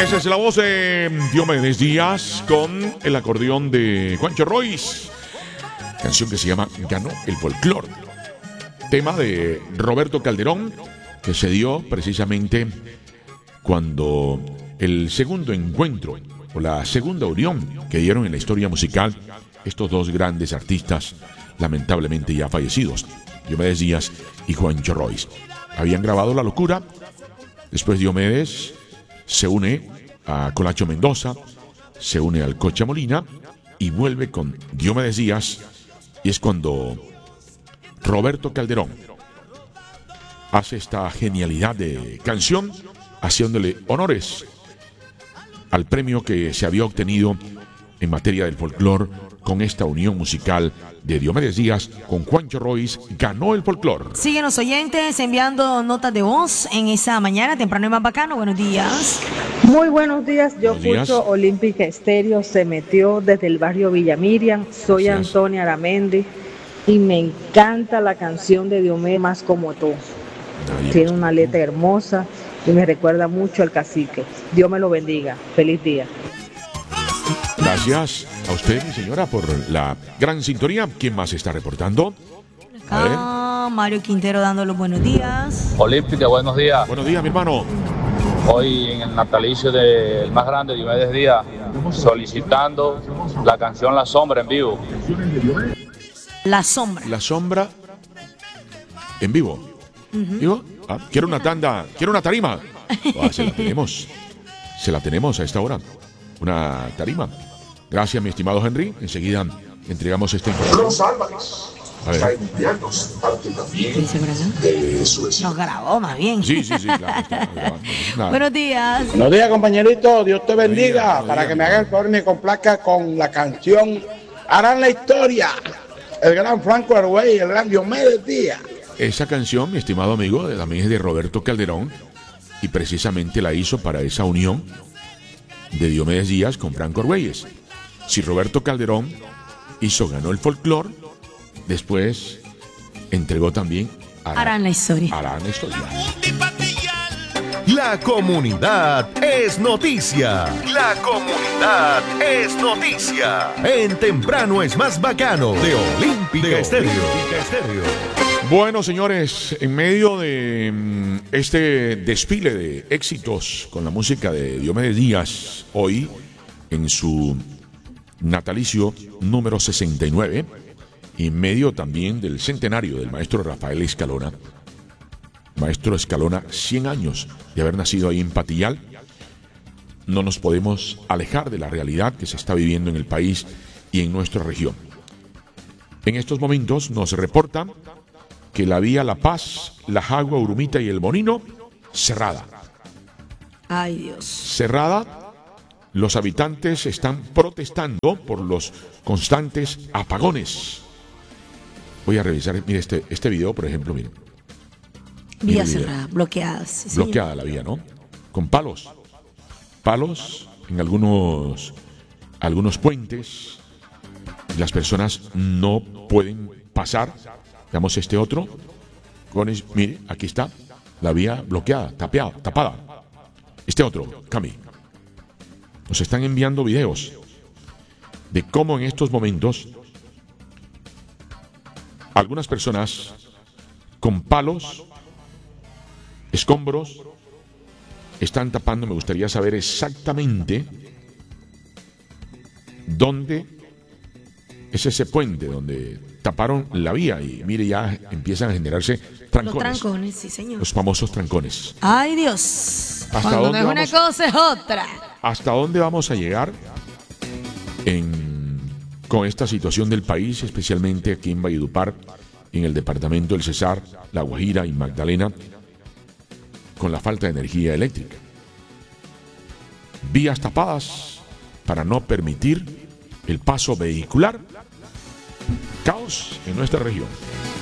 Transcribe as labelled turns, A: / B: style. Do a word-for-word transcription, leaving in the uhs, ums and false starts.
A: Esa es la voz de Diomedes Díaz con el acordeón de Juancho Royce. Canción que se llama Ganó el Folclor. Tema de Roberto Calderón que se dio precisamente cuando el segundo encuentro o la segunda unión que dieron en la historia musical estos dos grandes artistas lamentablemente ya fallecidos, Diomedes Díaz y Juancho Royce. Habían grabado La Locura, después Diomedes se une a Colacho Mendoza, se une al Cocha Molina y vuelve con Diomedes Díaz, y es cuando Roberto Calderón hace esta genialidad de canción, haciéndole honores al premio que se había obtenido en materia del folclor con esta unión musical de Diomedes Díaz con Juancho Royce. Ganó el folclor.
B: Siguen los oyentes enviando notas de voz en esa mañana temprano y más bacano. Buenos días.
C: Muy buenos días. Yo
A: Buenos días.
C: escucho Olímpica Estéreo. Se metió desde el barrio Villa Miriam. Soy
A: Gracias.
C: Antonia Aramendi y me encanta la canción de Diomedes, Más como tú.
A: Nadie
C: Tiene
A: más.
C: una letra hermosa y me recuerda mucho al cacique. Dios me lo bendiga. Feliz día.
A: Gracias a usted, mi señora, por la gran sintonía. ¿Quién más está reportando? A ver.
B: Ah, Mario Quintero dando los buenos días.
D: Olímpica, buenos días.
A: Buenos días, mi hermano.
D: Hoy en el natalicio del más grande, Diomedes Díaz, solicitando la canción La Sombra en vivo.
B: La sombra.
A: La sombra en vivo. ¿Digo? Ah, quiero una tanda, quiero una tarima. Ah, se la tenemos. Se la tenemos a esta hora. Una tarima. Gracias, mi estimado Henry. Enseguida entregamos esta información.
E: Los Álvarez
A: A ver.
E: está enviándonos parte también
B: ¿Dice por acá?
E: de su vecino.
B: Nos grabó más bien.
A: Sí, sí, sí, claro. está grabando. Nada.
B: Buenos días.
F: Buenos días, compañerito. Dios te bendiga.
A: Buenos días,
F: Para que me
A: buenos
F: haga el favor y me complazca con la canción Harán la Historia. El gran Franco Argüey, el gran Diomedes Díaz.
A: Esa canción, mi estimado amigo, también es de Roberto Calderón y precisamente la hizo para esa unión de Diomedes Díaz con Franco Argüelles. Si Roberto Calderón hizo, ganó el folclor, después entregó también a
B: Harán la historia.
A: Harán la historia.
G: La comunidad es noticia. La comunidad es noticia. En Temprano es más bacano de Olímpica Estéreo.
A: Bueno, señores, en medio de mm, este desfile de éxitos con la música de Diomedes Díaz, hoy en su natalicio número sesenta y nueve, y en medio también del centenario del maestro Rafael Escalona, maestro Escalona, cien años de haber nacido ahí en Patillal, no nos podemos alejar de la realidad que se está viviendo en el país y en nuestra región. En estos momentos nos reporta que la vía La Paz, La Jagua, Urumita y El Bonino, cerrada.
B: Ay, Dios.
A: Cerrada, los habitantes están protestando por los constantes apagones. Voy a revisar, mire este, este video, por ejemplo, miren.
B: Vía
A: Mire el video.
B: cerrada, bloqueadas. Sí, señor.
A: Bloqueada la vía, ¿no? Con palos. Palos en algunos, algunos puentes. Las personas no pueden pasar. Veamos este otro. Con es- mire, aquí está. La vía bloqueada, tapeada, tapada. Este otro, Cami. Nos están enviando videos de cómo en estos momentos algunas personas con palos, escombros, están tapando. Me gustaría saber exactamente dónde es ese puente donde taparon la vía y mire, ya empiezan a generarse
B: Los
A: trancones,
B: trancones, sí, señor.
A: los famosos trancones.
B: Ay, Dios.
A: ¿Hasta
B: Cuando no
A: dónde
B: es una
A: vamos?
B: cosa es otra.
A: ¿Hasta dónde vamos a llegar en, con esta situación del país, especialmente aquí en Valledupar, en el departamento del Cesar, La Guajira y Magdalena, con la falta de energía eléctrica? Vías tapadas para no permitir el paso vehicular. Caos en nuestra región.